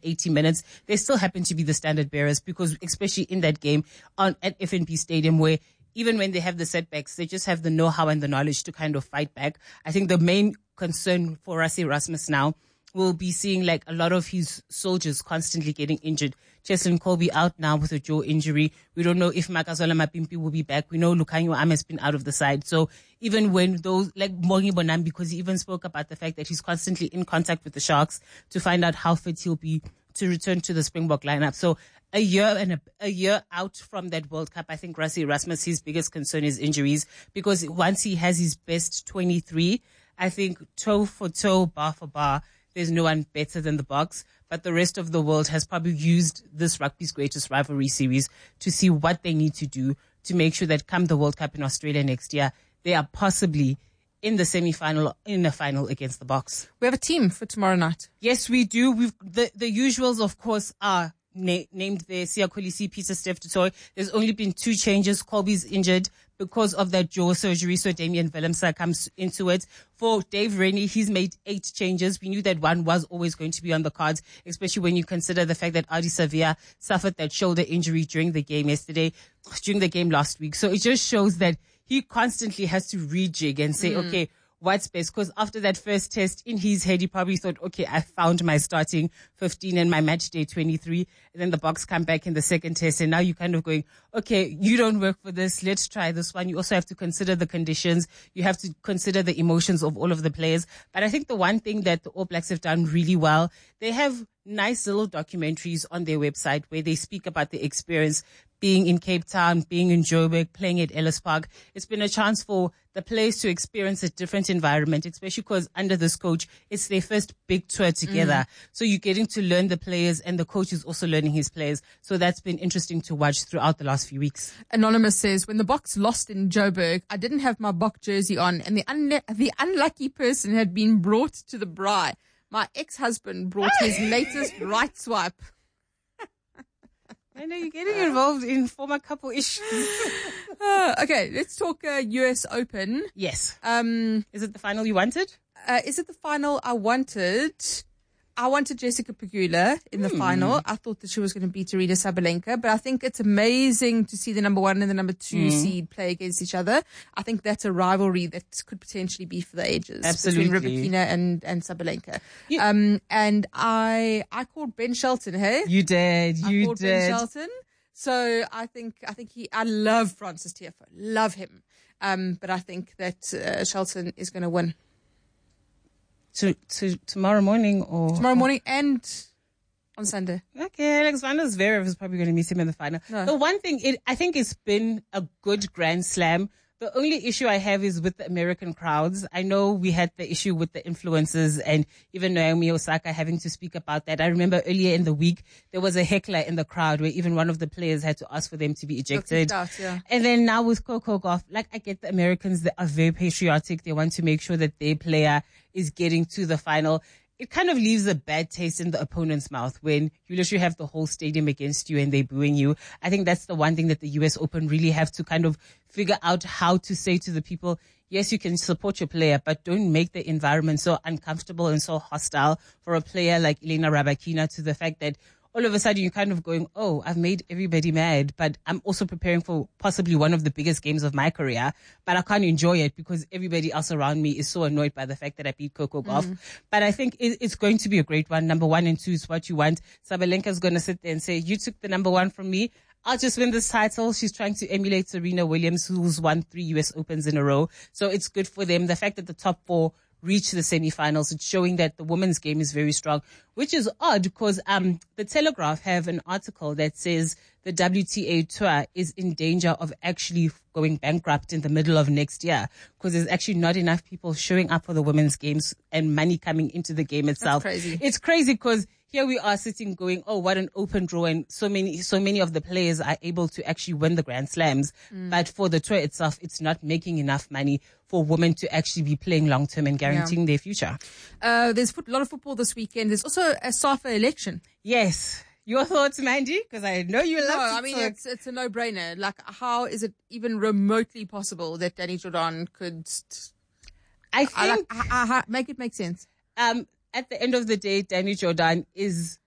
80 minutes, they still happen to be the standard bearers, because especially in that game at FNB Stadium, where even when they have the setbacks, they just have the know-how and the knowledge to kind of fight back. I think the main concern for Rassie Erasmus now will be seeing like a lot of his soldiers constantly getting injured. Cheslin Kolbe out now with a jaw injury. We don't know if Makazola Mapimpi will be back. We know Lukanyo Am has been out of the side. So even when those, like Mongi Bonam, because he even spoke about the fact that he's constantly in contact with the Sharks to find out how fit he'll be to return to the Springbok lineup. So a year out from that World Cup, I think Rassie Erasmus, his biggest concern is injuries, because once he has his best 23, I think toe for toe, bar for bar, there's no one better than the Boks, but the rest of the world has probably used this rugby's greatest rivalry series to see what they need to do to make sure that come the World Cup in Australia next year, they are possibly in the semi-final, in the final against the Boks. We have a team for tomorrow night. Yes, we do. The usuals, of course, are named there. Siya Kolisi, Peter Steph Dutoy. There's only been 2 changes. Kolbe's injured because of that jaw surgery, so Damian Willemse comes into it. For Dave Rennie, he's made 8 changes. We knew that one was always going to be on the cards, especially when you consider the fact that Adi Savia suffered that shoulder injury during the game last week. So it just shows that he constantly has to rejig and say, okay, what's best? Because after that first test, in his head, he probably thought, okay, I found my starting 15 and my match day 23. And then the Boks come back in the second test. And now you're kind of going, okay, you don't work for this. Let's try this one. You also have to consider the conditions. You have to consider the emotions of all of the players. But I think the one thing that the All Blacks have done really well, they have nice little documentaries on their website where they speak about the experience being in Cape Town, being in Joburg, playing at Ellis Park. It's been a chance for the players to experience a different environment, especially because under this coach, it's their first big tour together. So you're getting to learn the players, and the coach is also learning his players. So that's been interesting to watch throughout the last few weeks. Anonymous says, when the Boks lost in Joburg, I didn't have my Bok jersey on, and the unlucky person had been brought to the braai. My ex-husband brought his latest right swipe. I know you're getting involved in former couple issues. Okay, let's talk US Open. Yes. Is it the final you wanted? Is it the final I wanted? I wanted Jessica Pegula in the final. I thought that she was going to beat Aryna Sabalenka, but I think it's amazing to see the number 1 and the number 2 seed play against each other. I think that's a rivalry that could potentially be for the ages. Absolutely. Between Rybakina and Sabalenka. And I called Ben Shelton, hey? You did. I called Ben Shelton. So I think I love Francis Tiafoe. Love him. But I think that Shelton is going to win. Tomorrow morning and on Sunday. Okay, Alexander Zverev is probably going to meet him in the final. No. The one thing, I think it's been a good Grand Slam. The only issue I have is with the American crowds. I know we had the issue with the influencers and even Naomi Osaka having to speak about that. I remember earlier in the week, there was a heckler in the crowd where even one of the players had to ask for them to be ejected. And then now with Coco Gauff, like I get the Americans that are very patriotic. They want to make sure that their player is getting to the final. It kind of leaves a bad taste in the opponent's mouth when you literally have the whole stadium against you and they're booing you. I think that's the one thing that the US Open really have to kind of figure out how to say to the people, yes, you can support your player, but don't make the environment so uncomfortable and so hostile for a player like Elena Rybakina, to the fact that all of a sudden you're kind of going, oh, I've made everybody mad, but I'm also preparing for possibly one of the biggest games of my career, but I can't enjoy it because everybody else around me is so annoyed by the fact that I beat Coco Gauff. But I think it's going to be a great one. Number 1 and 2 is what you want. Sabalenka's going to sit there and say, you took the number 1 from me. I'll just win this title. She's trying to emulate Serena Williams, who's won 3 US Opens in a row. So it's good for them. The fact that the top 4 reach the semi-finals, it's showing that the women's game is very strong, which is odd because the Telegraph have an article that says the WTA tour is in danger of actually going bankrupt in the middle of next year because there's actually not enough people showing up for the women's games and money coming into the game itself. That's crazy. It's crazy because here we are sitting going, oh, what an open draw, and so many of the players are able to actually win the Grand Slams. But for the tour itself, it's not making enough money for women to actually be playing long term and guaranteeing their future. There's a lot of football this weekend. There's also a SAFA election. Yes. Your thoughts, Mandy? Because I know you love I mean, it's a no-brainer. Like, how is it even remotely possible that Danny Jordan could... I think... make it make sense. At the end of the day, Danny Jordan is